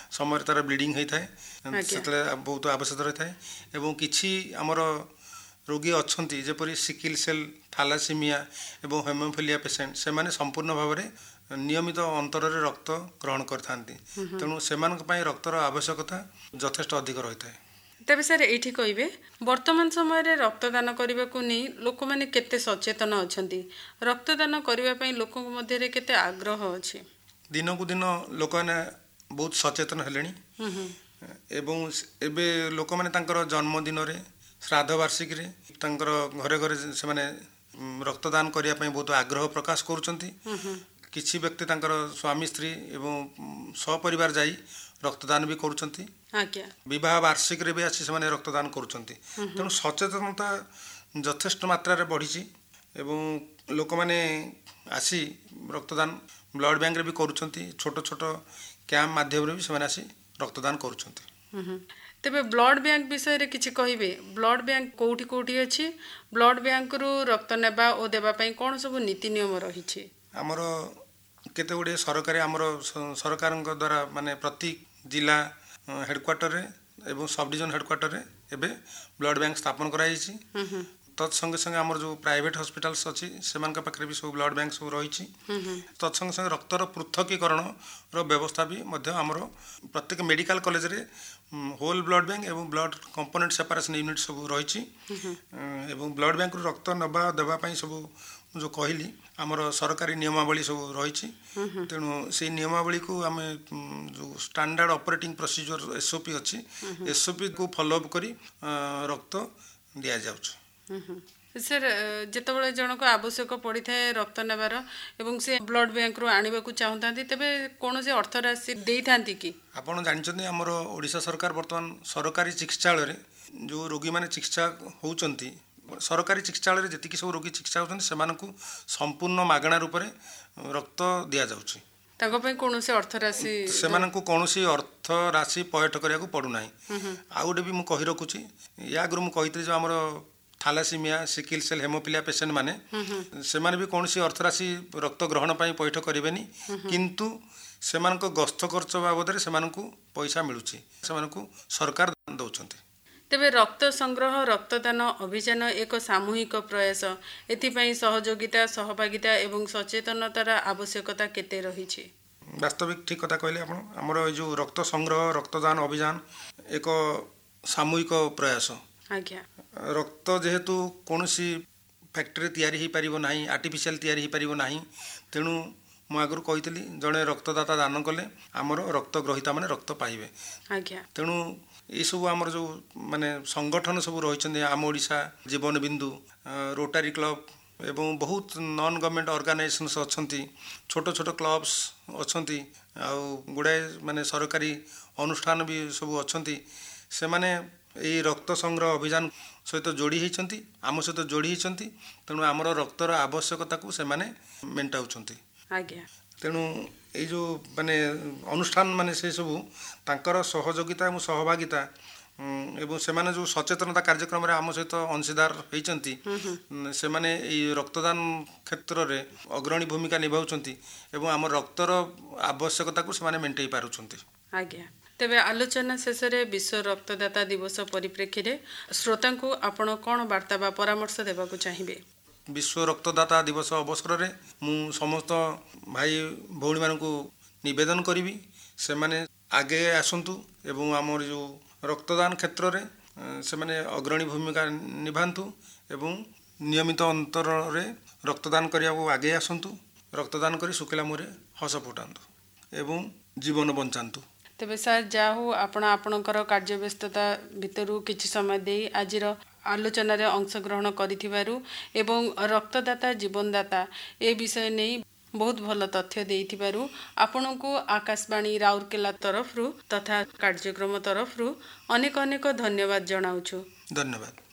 समय तार ब्लीडिंग होता है से बहुत आवश्यक रही है एवं किसी आमर रोगी अच्छा जपरी सिकिल सेल थैलासेमिया एवं हेमोफिलिया पेसेंट से माने संपूर्ण भाव में नियमित अंतर रक्त ग्रहण करते तेणु से रक्तर आवश्यकता यथेष्ट अधिक रही है। तेबे सर ये कहे वर्तमान समय रे रक्तदान करने को नहीं लोक मैंने केते सचेतन अच्छा रक्तदान करने लोक मध्य केते आग्रह अच्छे दिन को दिन लोक मैंने बहुत सचेतन हेले एवं एबे लोक मैंने जन्मदिन श्राद्ध वार्षिक घरे घरे से रक्तदान करने बहुत आग्रह प्रकाश करुँच किसी व्यक्ति स्वामी स्त्री एवं सपरिवार जाई रक्तदान भी करुँच विवाह वार्षिक भी आसी से रक्तदान करुँच तेणु सचेतनता यथेष्ट मात्रा बढ़ी एवं लोक मैंने आसी रक्तदान ब्लड बैंक रे भी करुँच छोट छोट कैंप माध्यम भी से आसी रक्तदान करुँच। तेबे ब्लड बैंक विषय रे किछि कहिबे ब्लड बैंक कोठी कोठी अछि ब्लड बैंक रु रक्त नेबा ओ देबा पई कोन सब नीति नियम रही छि हमर केते गुडे सरकारी हमर सरकार द्वारा माने प्रति जिला हेडक्वार्टर रे एवं सब डिवीजन हेडक्वार्टर रे एबे ब्लड बैंक स्थापन कराई छि तत्संगे संगे आमर जो प्राइवेट हॉस्पिटल्स अच्छी से पाखे भी सब ब्लड बैंक सब रही तत्संगे संगे रक्तर पृथकीकरण व्यवस्था भी आमर प्रत्येक मेडिकल कॉलेज रे होल ब्लड बैंक एवं ब्लड कंपोनेंट सेपरेशन यूनिट सब रही एवं ब्लड बैंक रक्त नवा देवाई सब जो कहली आमर सरकारी नियमावली सब रही तेणु से नियमावली को आम जो स्टैंडर्ड ऑपरेटिंग प्रोसीजर एसओपी अच्छी एसओपी को फॉलोअप करी रक्त दिया जाउछ। सर जितेबाला जनक आवश्यक पड़ी था रक्त नेबार एवं से ब्लड बैंक रू आने को चाहता तेबे कौन से अर्थ राशि दे था कि आपड़ जानते आमर ओडिशा सरकार बर्तमान सरकारी चिकित्सालय जो रोगी मैंने चिकित्सा होती सरकारी चिकित्सालय जी सब रोगी चिकित्सा होती से संपूर्ण मागणा रूप में रक्त दि जाऊँगी कौन से अर्थ राशि से कौन अर्थ राशि पयठ करने को पड़ूना आउ गोटे भी मुझे रखुची या आगु मुझे जो आमर थैलासेमिया सिकिल सेल हेमोफिलिया पेसेंट माने से माने भी कौन सी अर्थ राशि रक्त ग्रहण पर पैठ करेंगे किंतु से गस्थ खर्च बाबद से पैसा मिलूँ से सरकार दौरान। तेबे रक्त संग्रह रक्तदान अभियान एक सामूहिक प्रयास एथिपाई सहयोगिता सहभागिता एवं सचेतनतार आवश्यकता केते रही छी वास्तविक ठीक कथा कहले आपण हमर जो रक्त संग्रह रक्तदान अभियान एक सामूहिक प्रयास आज्ञा रक्त जेहेतु कौन सी फैक्ट्री तैयारी हो पारिबो नाही आर्टिफिशियल तैयारी हो पारिबो नाही तेणु मु आगु कही जड़े रक्तदाता दान कले आमर रक्त ग्रहिता माने रक्त पाइबे आज्ञा तेणु ये सब आमर जो माने संगठन सब रही आम ओडिशा जीवन बिंदु रोटारी क्लब एवं बहुत नॉन गवर्नमेंट ऑर्गेनाइजेशंस अच्छी छोट छोट क्लब्स अच्छी गुड़ाए माने सरकारी अनुष्ठान भी सब अच्छी से माने यही रक्त संग्रह अभियान सहित जोड़ी होती आम सहित जोड़ी होती तेणु आमर रक्तर आवश्यकता को से मेटाऊँच तेणु ये जो माने अनुष्ठान माने से सब तांकर सहयोगिता और सहभागिता एवं से माने जो सचेतनता कार्यक्रम रे आम सहित अंशीदार होती से माने रक्तदान क्षेत्र में अग्रणी भूमिका निभाउछंती एवं आम रक्तर आवश्यकता को से मेंटेई पारुछंती। आज्ञा तेबे आलोचना शेष में विश्व रक्तदाता दिवस परिप्रेक्षी रे श्रोता को आपण कौन वार्ता बा परामर्श देवा चाहिए विश्व रक्तदाता दिवस अवसर में मु समस्त भाई भौणी मान निवेदन करी से माने आगे आसतु एवं आमर जो रक्तदान क्षेत्र में से माने अग्रणी भूमिका निभांतु एवं नियमित अंतर रे रक्तदान करने को आगे आसतु रक्तदान करी सुखिला मुरे हस फुटातु एवं जीवन बंचातु। तेबे सर जाहु आपणकर कार्य व्यस्तता भितर किछि समय दे आजिर आलोचन अंशग्रहण करिथिबारु एवं रक्तदाता जीवनदाता ए विषय नहीं बहुत भल तथ्य देइथिबारु आपणको आकाशवाणी राउरकेला तरफ तथा कार्यक्रम तरफ अनेक अनेक धन्यवाद जनाउछु। धन्यवाद।